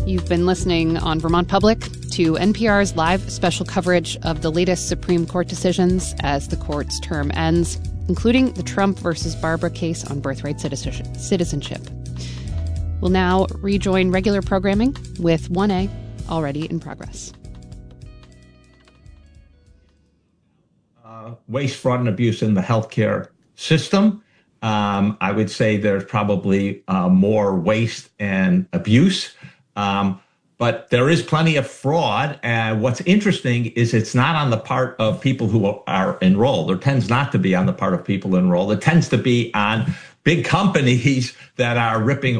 You've been listening on Vermont Public to NPR's live special coverage of the latest Supreme Court decisions as the court's term ends, including the Trump versus Barbara case on birthright citizenship. We'll now rejoin regular programming with 1A already in progress. Waste, fraud, and abuse in the healthcare system. I would say there's probably more waste and abuse. But there is plenty of fraud. And what's interesting is it's not on the part of people who are enrolled. There tends not to be on the part of people enrolled. It tends to be on big companies that are ripping